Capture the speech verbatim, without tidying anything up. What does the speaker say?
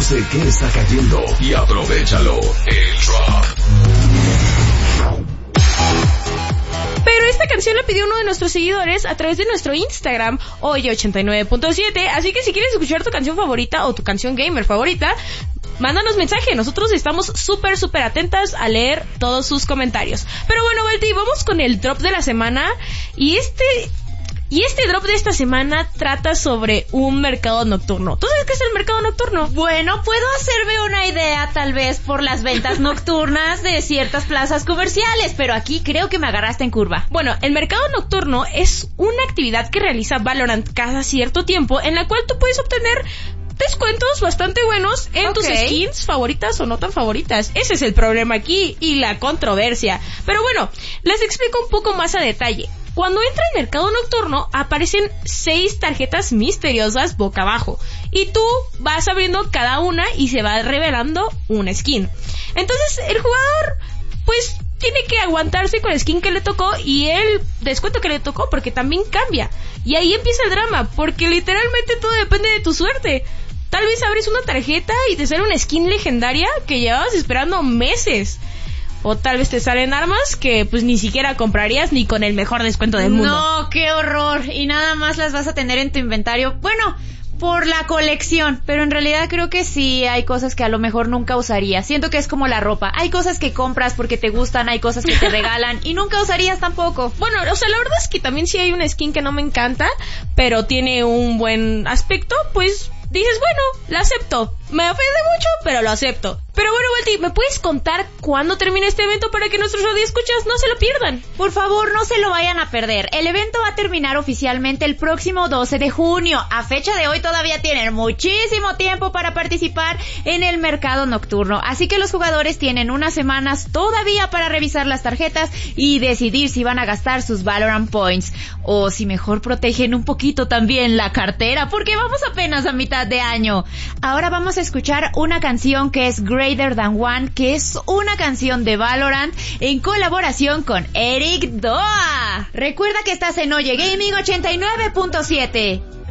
Conoce qué está cayendo y aprovéchalo. El Drop. Pero esta canción la pidió uno de nuestros seguidores a través de nuestro Instagram, Oye ochenta y nueve punto siete, así que si quieres escuchar tu canción favorita o tu canción gamer favorita, mándanos mensaje, nosotros estamos súper, súper atentas a leer todos sus comentarios. Pero bueno, Balti, vamos con el drop de la semana, y este... Y este drop de esta semana trata sobre un mercado nocturno. ¿Tú sabes qué es el mercado nocturno? Bueno, puedo hacerme una idea tal vez por las ventas nocturnas de ciertas plazas comerciales, pero aquí creo que me agarraste en curva. Bueno, el mercado nocturno es una actividad que realiza Valorant cada cierto tiempo, en la cual tú puedes obtener descuentos bastante buenos en okay. tus skins favoritas o no tan favoritas. Ese es el problema aquí y la controversia. Pero bueno, les explico un poco más a detalle. Cuando entra el mercado nocturno, aparecen seis tarjetas misteriosas boca abajo, y tú vas abriendo cada una y se va revelando una skin. Entonces el jugador pues tiene que aguantarse con la skin que le tocó y el descuento que le tocó, porque también cambia. Y ahí empieza el drama, porque literalmente todo depende de tu suerte. Tal vez abres una tarjeta y te sale una skin legendaria que llevabas esperando meses. O tal vez te salen armas que pues ni siquiera comprarías ni con el mejor descuento del mundo. No, qué horror. Y nada más las vas a tener en tu inventario. Bueno, por la colección. Pero en realidad creo que sí hay cosas que a lo mejor nunca usarías. Siento que es como la ropa. Hay cosas que compras porque te gustan, hay cosas que te regalan y nunca usarías tampoco. Bueno, o sea, la verdad es que también sí hay una skin que no me encanta, pero tiene un buen aspecto, pues dices, bueno, la acepto. Me ofende mucho, pero lo acepto. Pero bueno, Balti, ¿me puedes contar cuándo termina este evento para que nuestros radioescuchas no se lo pierdan? Por favor, no se lo vayan a perder. El evento va a terminar oficialmente el próximo doce de junio. A fecha de hoy todavía tienen muchísimo tiempo para participar en el mercado nocturno. Así que los jugadores tienen unas semanas todavía para revisar las tarjetas y decidir si van a gastar sus Valorant Points. O si mejor protegen un poquito también la cartera, porque vamos apenas a mitad de año. Ahora vamos a escuchar una canción que es Greater Than One, que es una canción de Valorant en colaboración con Eric Doa. Recuerda que estás en Oye Gaming ochenta y nueve punto siete.